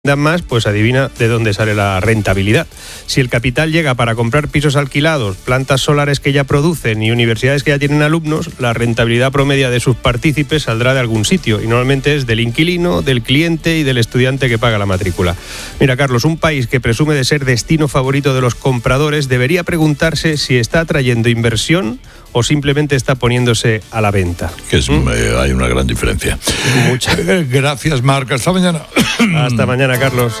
más, pues adivina de dónde sale la rentabilidad. Si el capital llega para comprar pisos alquilados, plantas solares que ya producen y universidades que ya tienen alumnos, la rentabilidad promedia de sus partícipes saldrá de algún sitio y normalmente es del inquilino, del cliente y del estudiante que paga la matrícula. Mira, Carlos, un país que presume de ser destino favorito de los compradores debería preguntarse si está atrayendo inversión o simplemente está poniéndose a la venta. Hay una gran diferencia. Mucha. Gracias, Marc. Hasta mañana. Hasta mañana, Carlos.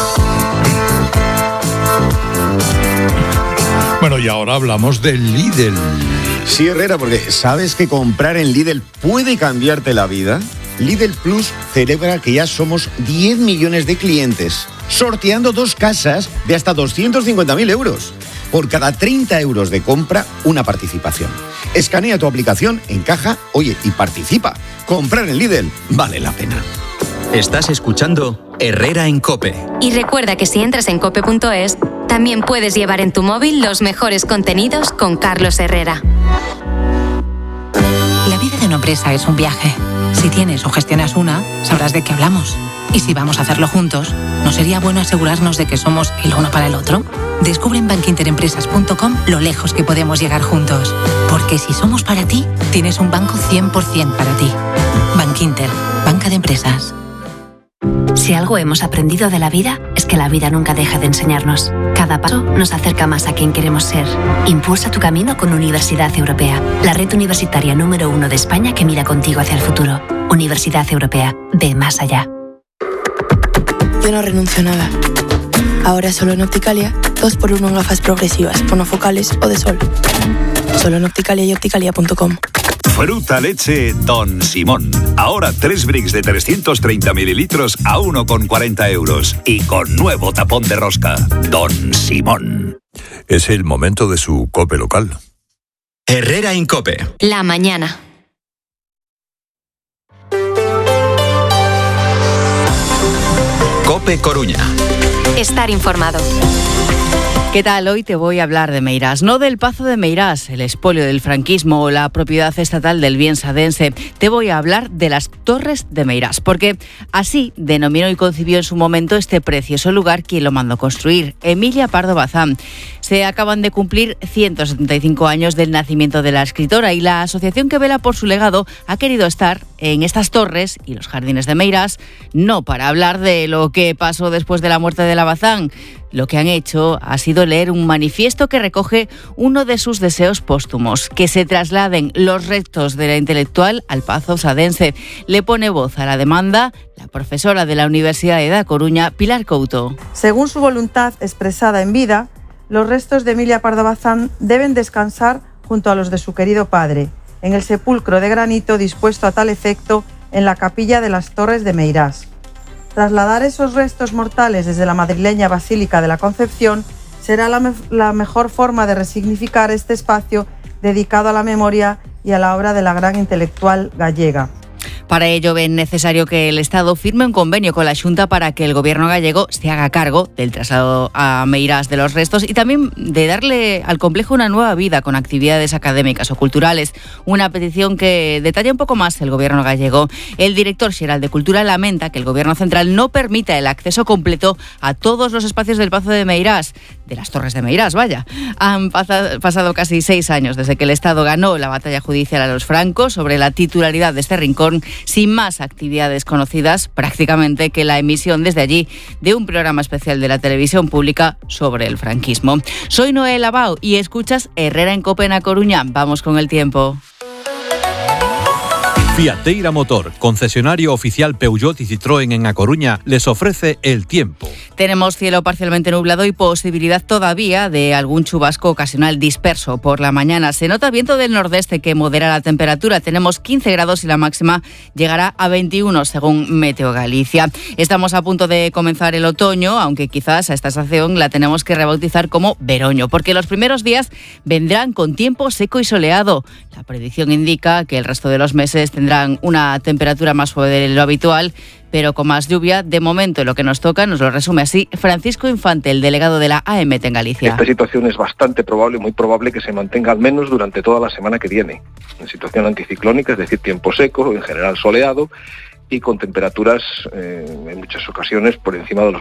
Bueno, y ahora hablamos del Lidl. Sí, Herrera, porque ¿sabes que comprar en Lidl puede cambiarte la vida? Lidl Plus celebra que ya somos 10 millones de clientes, sorteando 2 casas de hasta 250.000 euros. Por cada 30 euros de compra, una participación. Escanea tu aplicación, encaja, oye, y participa. Comprar en Lidl vale la pena. Estás escuchando Herrera en COPE. Y recuerda que si entras en cope.es, también puedes llevar en tu móvil los mejores contenidos con Carlos Herrera. La vida de una empresa es un viaje. Si tienes o gestionas una, sabrás de qué hablamos. Y si vamos a hacerlo juntos, ¿no sería bueno asegurarnos de que somos el uno para el otro? Descubre en bankinterempresas.com lo lejos que podemos llegar juntos. Porque si somos para ti, tienes un banco 100% para ti. Bankinter, banca de empresas. Si algo hemos aprendido de la vida, es que la vida nunca deja de enseñarnos. Cada paso nos acerca más a quien queremos ser. Impulsa tu camino con Universidad Europea, la red universitaria número 1 de España que mira contigo hacia el futuro. Universidad Europea, ve más allá. Yo no renuncio a nada. Ahora solo en Opticalia, 2x1 en gafas progresivas, monofocales o de sol. Solo en Opticalia y opticalia.com. Fruta leche Don Simón. Ahora 3 bricks de 330 mililitros a 1,40 euros. Y con nuevo tapón de rosca. Don Simón. Es el momento de su COPE local. Herrera en COPE. La mañana. COPE Coruña. Estar informado. ¿Qué tal? Hoy te voy a hablar de Meirás, no del Pazo de Meirás, el expolio del franquismo o la propiedad estatal del bien sadense. Te voy a hablar de las Torres de Meirás, porque así denominó y concibió en su momento este precioso lugar quien lo mandó construir, Emilia Pardo Bazán. Se acaban de cumplir 175 años del nacimiento de la escritora y la asociación que vela por su legado ha querido estar en estas torres y los jardines de Meirás, no para hablar de lo que pasó después de la muerte de la Bazán. Lo que han hecho ha sido leer un manifiesto que recoge uno de sus deseos póstumos, que se trasladen los restos de la intelectual al Pazo sadense. Le pone voz a la demanda la profesora de la Universidad de Da Coruña, Pilar Couto. Según su voluntad expresada en vida, los restos de Emilia Pardo Bazán deben descansar junto a los de su querido padre, en el sepulcro de granito dispuesto a tal efecto en la capilla de las Torres de Meirás. Trasladar esos restos mortales desde la madrileña Basílica de la Concepción será la mejor forma de resignificar este espacio dedicado a la memoria y a la obra de la gran intelectual gallega. Para ello ven necesario que el Estado firme un convenio con la Xunta para que el Gobierno gallego se haga cargo del traslado a Meirás de los restos y también de darle al complejo una nueva vida con actividades académicas o culturales. Una petición que detalla un poco más el Gobierno gallego. El director xeral de Cultura lamenta que el Gobierno central no permita el acceso completo a todos los espacios del Pazo de Meirás, de las Torres de Meirás, vaya. Han pasado casi 6 años desde que el Estado ganó la batalla judicial a los francos sobre la titularidad de este rincón, sin más actividades conocidas prácticamente que la emisión desde allí de un programa especial de la televisión pública sobre el franquismo. Soy Noel Abao y escuchas Herrera en COPE na Coruña. Vamos con el tiempo. Fiateira Motor, concesionario oficial Peugeot y Citroën en A Coruña, les ofrece el tiempo. Tenemos cielo parcialmente nublado y posibilidad todavía de algún chubasco ocasional disperso por la mañana. Se nota viento del nordeste que modera la temperatura. Tenemos 15 grados y la máxima llegará a 21 según Meteo Galicia. Estamos a punto de comenzar el otoño, aunque quizás a esta estación la tenemos que rebautizar como veroño, porque los primeros días vendrán con tiempo seco y soleado. La predicción indica que el resto de los meses tendrán una temperatura más suave de lo habitual, pero con más lluvia. De momento, lo que nos toca nos lo resume así Francisco Infante, el delegado de la AEMET en Galicia. Esta situación es bastante probable, muy probable que se mantenga al menos durante toda la semana que viene. En situación anticiclónica, es decir, tiempo seco, en general soleado, y con temperaturas en muchas ocasiones por encima de los